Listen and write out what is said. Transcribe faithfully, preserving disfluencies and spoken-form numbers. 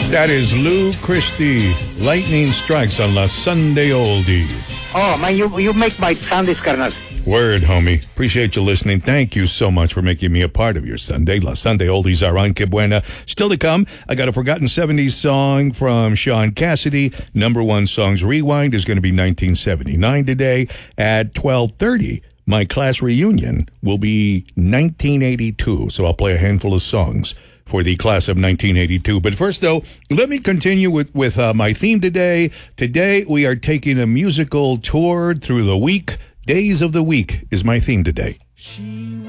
That is Lou Christie. Lightning Strikes on La Sunday Oldies. Oh, man, you, you make my Sundays, carnal. Word, homie. Appreciate you listening. Thank you so much for making me a part of your Sunday. La Sunday Oldies are on Que Buena. Still to come, I got a forgotten seventies song from Sean Cassidy. Number one songs rewind is going to be nineteen seventy-nine today. At twelve thirty, my class reunion will be nineteen eighty-two. So I'll play a handful of songs for the class of nineteen eighty-two. But first, though, let me continue with, with uh, my theme today. Today, we are taking a musical tour through the week. Days of the week is my theme today. She